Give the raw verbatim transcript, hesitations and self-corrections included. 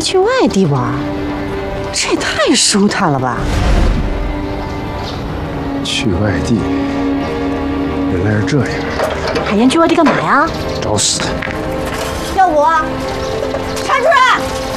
去外地玩，这也太舒坦了吧！ 去外地，原来是这样。 海燕去外地干嘛呀？ 找死！ 要不，查主任。